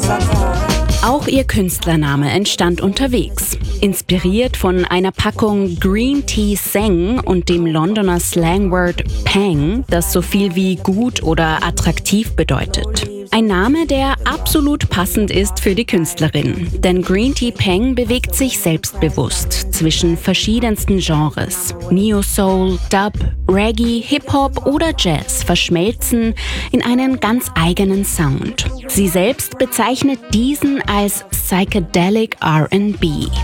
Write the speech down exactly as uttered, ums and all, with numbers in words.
Auch ihr Künstlername entstand unterwegs. Inspiriert von einer Packung Green Tea Seng und dem Londoner Slangword Pang, das so viel wie gut oder attraktiv bedeutet. Ein Name, der absolut passend ist für die Künstlerin. Denn Green Tea Pang bewegt sich selbstbewusst zwischen verschiedensten Genres. Neo-Soul, Dub, Reggae, Hip-Hop oder Jazz verschmelzen in einen ganz eigenen Sound. Sie selbst bezeichnet diesen als Psychedelic R and B.